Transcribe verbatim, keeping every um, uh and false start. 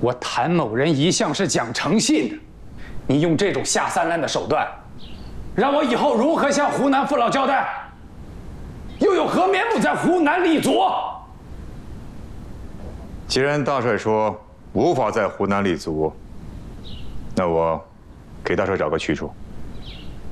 我谭某人一向是讲诚信的，你用这种下三滥的手段，让我以后如何向湖南父老交代？又有何面目在湖南立足？ 既然大帅说无法在湖南立足，那我给大帅找个去处。